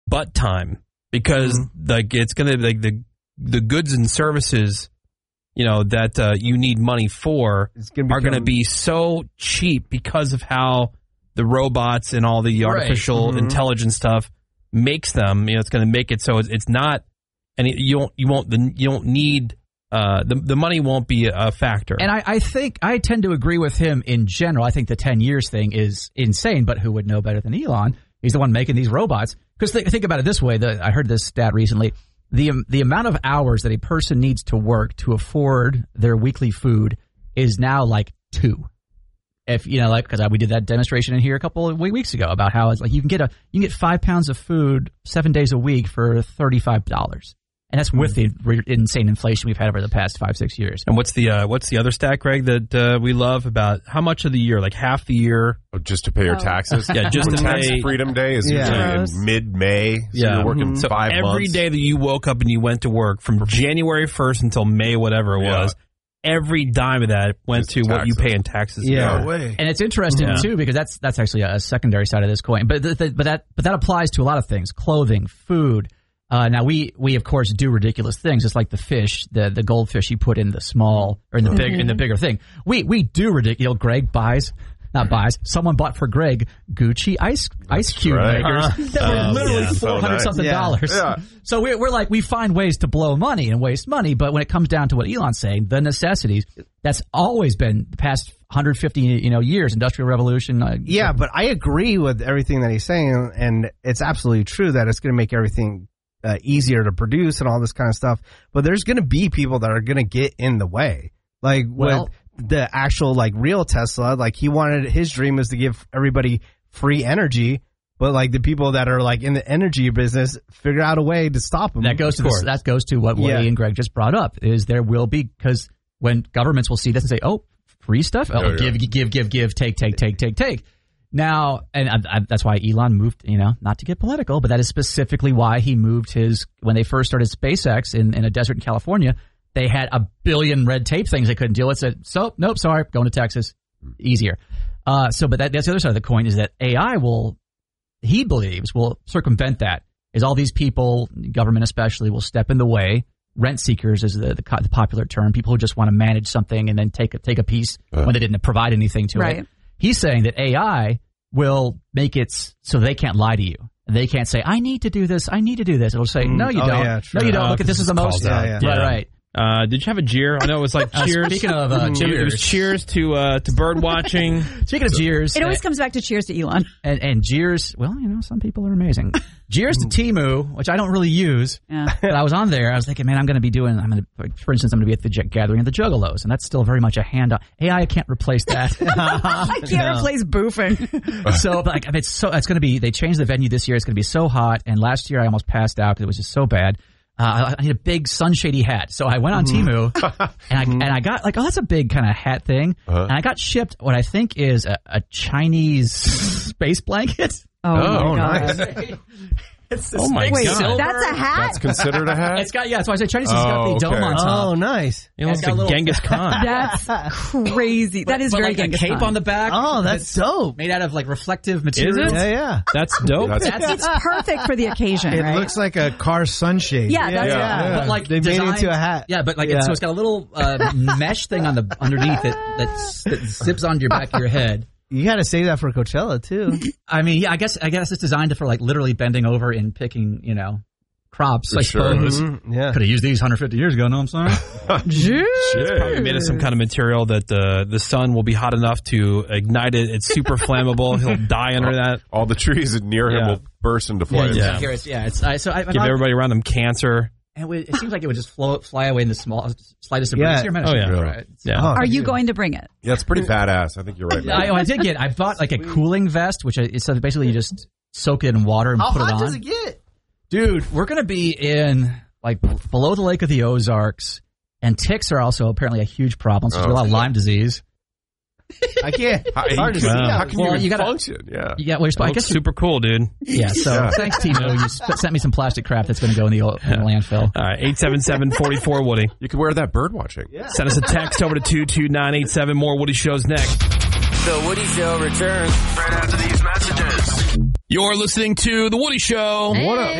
butt time because like it's going to like the goods and services, that you need money for are going to be so cheap because of how the robots and all the artificial intelligence stuff makes them. It's going to make it so it's not, and you don't need. The money won't be a factor. And I think I tend to agree with him in general. I think the 10 years thing is insane, but who would know better than Elon? He's the one making these robots. Because think about it this way. I heard this stat recently. The amount of hours that a person needs to work to afford their weekly food is now like 2. If because we did that demonstration in here a couple of weeks ago about how it's like you can get 5 pounds of food 7 days a week for $35. And that's with the insane inflation we've had over the past 5-6 years. And what's the other stat, Greg, that we love about how much of the year, like half the year? Oh, just to pay your taxes? Yeah, just to Tax pay. Freedom Day is usually in mid-May. So you're working 5 months. Every day that you woke up and you went to work from January 1st until May, whatever it was, every dime of that went to what you pay in taxes. Yeah, no way. And it's interesting too because that's actually a secondary side of this coin. But that applies to a lot of things: clothing, food. Now we of course do ridiculous things. It's like the fish, the goldfish you put in the small or in the big in the bigger thing. We do ridiculous. Greg someone bought for Greg Gucci ice cube makers that were literally $400 something dollars. Yeah. So we're like, we find ways to blow money and waste money, but when it comes down to what Elon's saying, the necessities, that's always been the past 150 years, Industrial Revolution. But I agree with everything that he's saying, and it's absolutely true that it's going to make everything easier to produce and all this kind of stuff. But there's going to be people that are going to get in the way. Like with the actual real Tesla, his dream is to give everybody free energy, but the people that are in the energy business figure out a way to stop them. That goes to what Woody and Greg just brought up. Is there will be, because when governments will see this and say, "Oh, free stuff, give, take." Now, and that's why Elon moved, not to get political, but that is specifically why he moved when they first started SpaceX in a desert in California, they had a billion red tape things they couldn't deal with. Said, nope, sorry, going to Texas, easier. But that's the other side of the coin is that AI he believes will circumvent that. Is all these people, government especially, will step in the way. Rent seekers is the popular term. People who just want to manage something and then take a piece when they didn't provide anything to it. He's saying that AI will make it so they can't lie to you. They can't say, I need to do this. It'll say, no, you don't. Yeah, no, you don't. Look, this is the most. Right. Did you have a jeer? I know it was like cheers. Speaking of cheers. It was cheers to bird watching. Speaking of jeers. It always comes back to cheers to Elon. And jeers, well, some people are amazing. Jeers to Temu, which I don't really use. Yeah. But I was on there. I was thinking, man, for instance, I'm going to be at the gathering of the Juggalos. And that's still very much a handout. AI can't replace that. I can't replace boofing. So, it's going to be, they changed the venue this year. It's going to be so hot. And last year I almost passed out because it was just so bad. I need a big sunshady hat. So I went on Temu and I got that's a big kind of hat thing. And I got shipped what I think is a Chinese space blanket. Oh my God. Oh my God! That's a hat. That's considered a hat. It's got so I said Chinese. It's got the dome on top. Oh, nice! It looks like Genghis Khan. That's crazy. That is very Genghis Khan. A cape on the back. Oh, that's dope. Made out of reflective material. Is it? Yeah. That's dope. It's perfect for the occasion. It right? looks like a car sunshade. Yeah, that's But they made it into a hat. Yeah, but so it's got a little mesh thing underneath it that zips onto your back of your head. You got to save that for Coachella too. I guess it's designed for literally bending over and picking, crops. I suppose. Yeah. Could have used these 150 years ago. No, I'm sorry. It's probably made of some kind of material that the sun will be hot enough to ignite it. It's super flammable. He'll die under that. All the trees near him will burst into flames. Give everybody around them cancer. And it seems like it would just fly away in the slightest of breeze. Are you going to bring it? Yeah, it's pretty badass. I think you're right. I bought a cooling vest, which so basically you just soak it in water and put it on. How hot does it get? Dude, we're going to be in below the Lake of the Ozarks, and ticks are also apparently a huge problem. So there's a lot of Lyme disease. I can't. How can you function? Yeah. I guess super cool, dude. Yeah. So thanks, Timo. You sent me some plastic crap that's going to go in the landfill. All right, 877-44 Woody. You can wear that bird watching. Yeah. Send us a text over to 22987. More Woody Shows next. The Woody Show returns right after these messages. You're listening to The Woody Show. Hey. What up?